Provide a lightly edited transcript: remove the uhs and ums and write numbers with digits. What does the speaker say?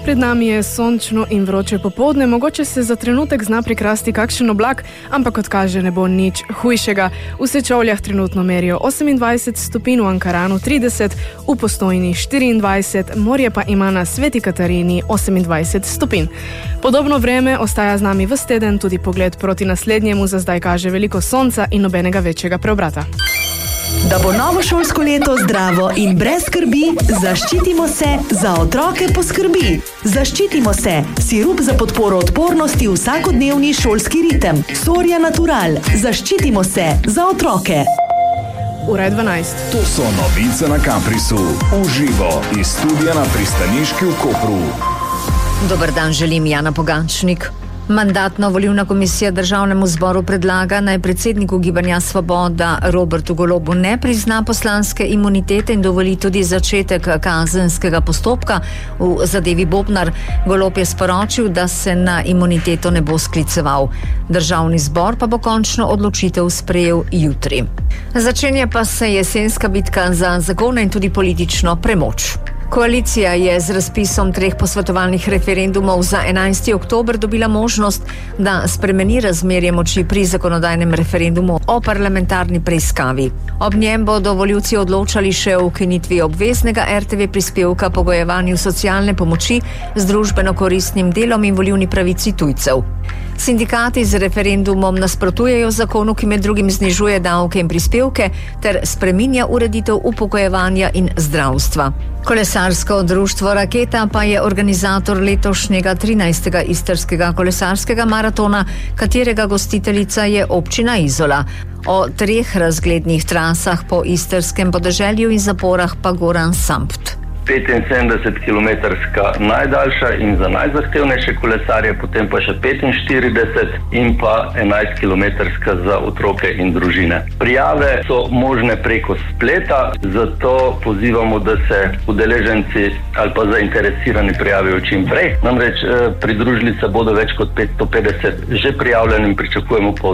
Pred nami je sončno in vroče popoldne, mogoče se za trenutek zna prikrasti kakšen oblak, ampak kot kaže ne bo nič hujšega. V Sečovljah trenutno merijo 28 stopinj, v Ankaranu 30, v Postojni 24, morje pa ima na Sveti Katarini 28 stopinj. Podobno vreme ostaja z nami ves teden, tudi pogled proti naslednjemu za zdaj kaže veliko sonca in nobenega večjega preobrata. Da bo novo šolsko leto zdravo in brez skrbi, zaščitimo se, za otroke poskrbi. Zaščitimo se, sirup za podporo odpornosti v vsakodnevni šolski ritem. Soria Natural, zaščitimo se, za otroke. Ura je 12. To so novice na Kamprisu, uživo iz studia na pristaniški v Kopru. Dober dan, želim Jana Pogančnik. Mandatno-volilna komisija državnemu zboru predlaga, naj predsedniku Gibanja Svoboda Robertu Golobu ne prizna poslanske imunitete in dovoli tudi začetek kazenskega postopka v zadevi Bobnar. Golob je sporočil, da se na imuniteto ne bo skliceval. Državni zbor pa bo končno odločitev sprejel jutri. Začenja pa se jesenska bitka za zakone in tudi politično premoč. Koalicija je z razpisom 3 posvetovalnih referendumov za 11. oktober dobila možnost, da spremeni razmerje moči pri zakonodajnem referendumu o parlamentarni preiskavi. Ob njem bodo volivci odločali še o ukinitvi obveznega RTV prispevka, pogojevanju socialne pomoči z družbeno koristnim delom in volilni pravici tujcev. Sindikati z referendumom nasprotujejo zakonu, ki med drugim znižuje davke in prispevke ter spreminja ureditev upokojevanja in zdravstva. Kolesarsko društvo Raketa pa je organizator letošnjega 13. istrskega kolesarskega maratona, katerega gostiteljica je občina Izola. O 3 razglednih trasah po istrskem podeželju in zaporah pa Goran Sampt. 75-kilometrska najdaljša in za najzahtevnejše kolesarje, potem pa še 45 in pa 11-kilometrska za otroke in družine. Prijave so možne preko spleta, zato pozivamo, da se udeleženci ali pa zainteresirani prijavijo čim prej. Namreč pridružili se bodo več kot 550 že prijavljenim, pričakujemo pa